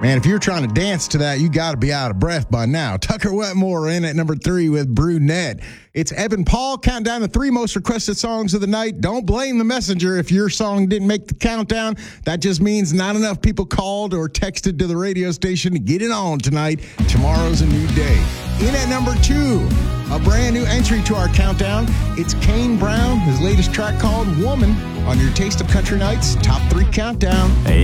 Man, if you're trying to dance to that, you got to be out of breath by now. Tucker Wetmore in at number 3 with Brunette. It's Evan Paul counting down the 3 most requested songs of the night. Don't blame the messenger if your song didn't make the countdown. That just means not enough people called or texted to the radio station to get it on tonight. Tomorrow's a new day. In at number 2, a brand new entry to our countdown. It's Kane Brown, his latest track called Woman, on your Taste of Country Nights Top 3 Countdown. Hey.